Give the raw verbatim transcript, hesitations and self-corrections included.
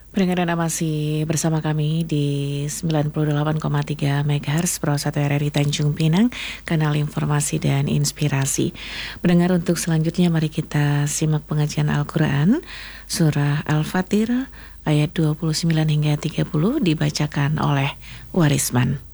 Pendengar Anda masih bersama kami di sembilan puluh delapan koma tiga megahertz Pro satu R R I Tanjung Pinang, kanal informasi dan inspirasi. Pendengar, untuk selanjutnya mari kita simak pengajian Al-Quran, Surah Al-Fatir ayat dua puluh sembilan hingga tiga puluh dibacakan oleh Warisman.